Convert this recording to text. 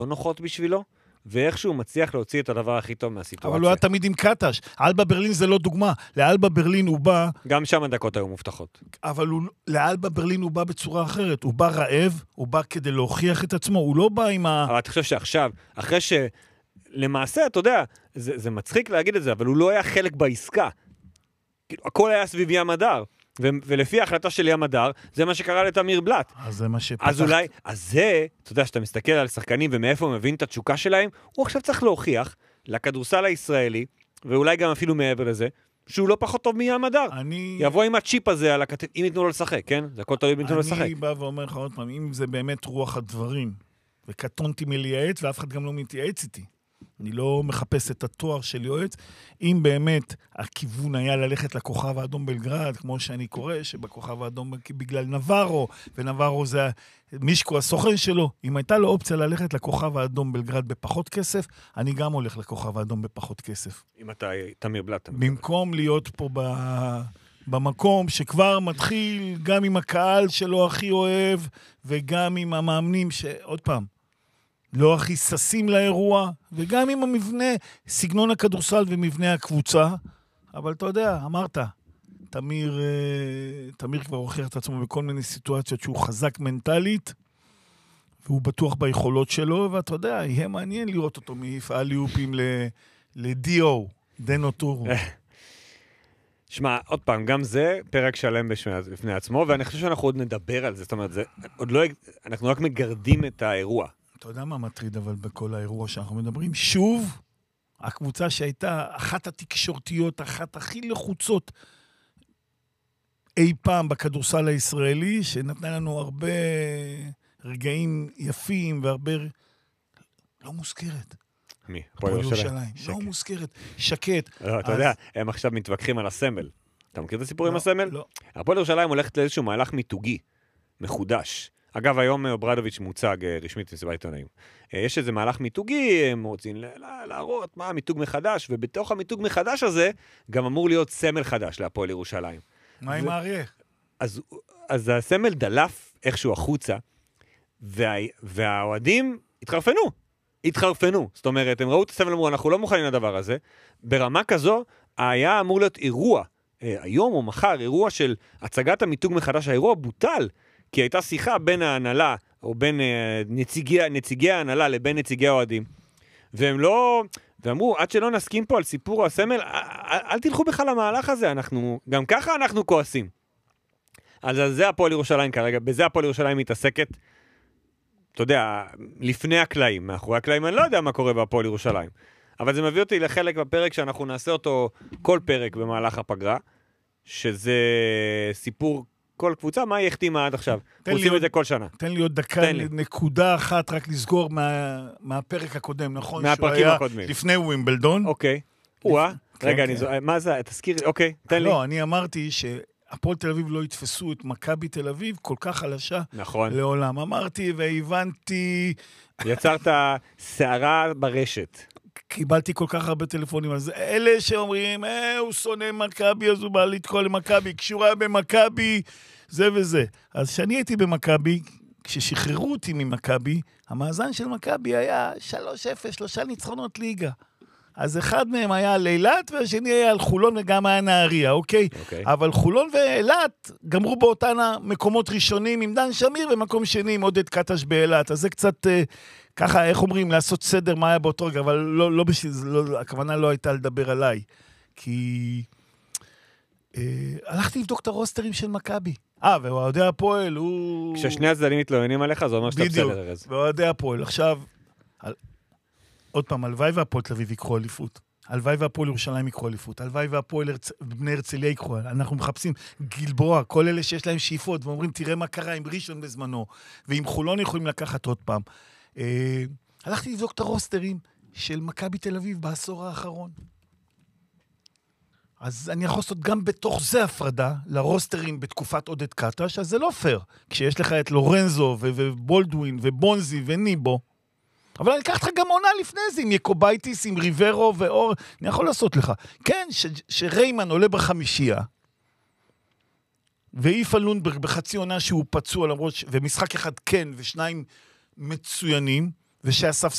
לא נוחות בשבילו, ואיכשהו מצליח להוציא את הדבר הכי טוב מהסיטואציה. אבל הוא היה תמיד עם קטש. אלבה ברלין זה לא דוגמה. לאלבה ברלין הוא בא... גם שם הדקות היו מובטחות. אבל לאלבה ברלין הוא בא בצורה אחרת. הוא בא רעב, הוא בא כדי להוכיח את עצמו, הוא לא בא עם אבל אתה חושב שעכשיו, אחרי שלמעשה, אתה יודע, זה מצחיק להגיד את זה, אבל הוא לא היה חלק בעסקה. הכל היה סביב ים הדר. ולפי ההחלטה של ים הדר, זה מה שקרה לתמיר בלט. אז זה מה שפתח. אז אולי, זה, אתה יודע, שאתה מסתכל על שחקנים ומאיפה הוא מבין את התשוקה שלהם, הוא עכשיו צריך להוכיח לכדורסל הישראלי, ואולי גם אפילו מעבר לזה, שהוא לא פחות טוב מים הדר. יבוא עם הצ'יפ הזה על הכתב, אם יתנו לו לשחק, כן? זה הכל תלוי אם יתנו לו לשחק. אני בא ואומר לך עוד פעם, אם זה באמת רוח הדברים, וקטונתי מלייעץ, ואף אחד גם לא מתייעץ איתי. אני לא מחפש את התואר של יועץ. אם באמת הכיוון היה ללכת לכוכב האדום בלגרד, כמו שאני קורא, שבכוכב האדום בגלל נברו, ונברו זה מישקו הסוכן שלו, אם הייתה לו אופציה ללכת לכוכב האדום בלגרד בפחות כסף, אני גם הולך לכוכב האדום בפחות כסף. אם אתה תמיר בלט. במקום להיות פה במקום שכבר מתחיל גם עם הקהל שלו הכי אוהב, וגם עם המאמנים שעוד פעם, לא הכי ססים לאירוע, וגם עם המבנה, סגנון הכדורסל ומבנה הקבוצה, אבל אתה יודע, אמרת, תמיר כבר הוכיח את עצמו בכל מיני סיטואציות שהוא חזק מנטלית, והוא בטוח ביכולות שלו, ואתה יודע, יהיה מעניין לראות אותו מפעל ליופים לדיו, דנו טורו. שמע, עוד פעם, גם זה פרק שלם בפני עצמו, ואני חושב שאנחנו עוד נדבר על זה, זאת אומרת, אנחנו רק מגרדים את האירוע. אתה יודע מה מטריד אבל בכל האירוע שאנחנו מדברים? שוב, הקבוצה שהייתה אחת התקשורתיות, אחת הכי לחוצות אי פעם בכדורסל הישראלי, שנתנה לנו הרבה רגעים יפים והרבה... לא מוזכרת. מי? הפועל ירושלים. לא מוזכרת. שקט. לא, אתה יודע, הם עכשיו מתווכחים על הסמל. אתה מכיר את הסיפור עם הסמל? לא. הפועל ירושלים הולכת לאיזשהו מהלך מיתוגי, מחודש. אגב, היום אוברדוביץ' מוצג רשמית מסיבת עיתונאים. יש איזה מהלך מיתוגי, הם רוצים להראות מה המיתוג מחדש, ובתוך המיתוג מחדש הזה, גם אמור להיות סמל חדש להפועל ירושלים. מה עם האריה? אז הסמל דלף איכשהו החוצה, והאוהדים התחרפנו. זאת אומרת, הם ראו את הסמל, אמרו, אנחנו לא מוכנים לדבר הזה. ברמה כזו, היה אמור להיות אירוע, היום או מחר, אירוע של הצגת המיתוג מחדש, האירוע בוטל, כי הייתה שיחה בין ההנהלה, או בין נציגי ההנהלה לבין נציגי האוהדים. והם לא, ואמרו, עד שלא נסכים פה על סיפור הסמל, אל תלכו בכלל למהלך הזה, גם ככה אנחנו כועסים. אז זה הפועל ירושלים כרגע, בזה הפועל ירושלים מתעסקת, אתה יודע, לפני הקלעים, מאחורי הקלעים, אני לא יודע מה קורה בהפועל ירושלים. אבל זה מביא אותי לחלק בפרק שאנחנו נעשה אותו כל פרק במהלך הפגרה, שזה סיפור כל קבוצה, מה היא החתימה עד עכשיו? עושים את זה כל שנה. תן לי עוד דקה, נקודה אחת, רק לסגור מהפרק הקודם, נכון? מהפרקים הקודמים. לפני ווימבלדון. אוקיי. רגע, מה זה? תזכיר, אוקיי, תן לי. לא, אני אמרתי שהפועל תל אביב לא יתפסו את מכבי תל אביב כל כך חלשה לעולם. אמרתי והבנתי... יצרת שערה ברשת. קיבלתי כל כך הרבה טלפונים על זה. אלה שאומרים, הוא שונא מכבי, אז הוא בא לתקול למכבי, קשורה במכבי, זה וזה. אז כשאני הייתי במכבי, כששחררו אותי ממכבי, המאזן של מכבי היה 3-0, 3 ניצחונות ליגה. אז אחד מהם היה על אילת, והשני היה על חולון וגם היה נהריה, אוקיי? אבל חולון ואילת גמרו באותן מקומות ראשונים עם דן שמיר, ומקום שני עם עודד קטש באילת. אז זה קצת... ככה, איך אומרים, לעשות סדר מה היה באותו רגע, אבל לא בשביל, הכוונה לא הייתה לדבר עליי. כי הלכתי לבדוק את הרוסטרים של מכבי. ואוהדי הפועל הוא... כששני הצדדים מתלוננים עליך, זה אומר שאתה בסדר. בדיוק, ואוהדי הפועל. עכשיו, עוד פעם, הלוואי והפועל תל אביב יקחו אליפות. הלוואי והפועל ירושלים יקחו אליפות. הלוואי והפועל בני הרצליה יקחו. אנחנו מחפשים גלבוע, כל אלה שיש להם שאיפות, ואומרים, תראה מה קרה עם ראשון בזמנו, ועם חולון יכולים לקחת עוד פעם. הלכתי לבדוק את הרוסטרים של מכבי תל אביב בעשור האחרון. אז אני יכול לעשות גם בתוך זה הפרדה לרוסטרים בתקופת עודד קטש, אז זה לא פייר. כשיש לך את לורנזו ובולדווין ובונזי וניבו, אבל אני אקח לך גם עונה לפני זה, עם יקובייטיס, עם ריברו ואור, אני יכול לעשות לך. כן, שריימן עולה בחמישייה, ואיפה לונדברג בחצי עונה שהוא פצוע, למרות ומשחק אחד כן ושניים מצוינים, ושהספסל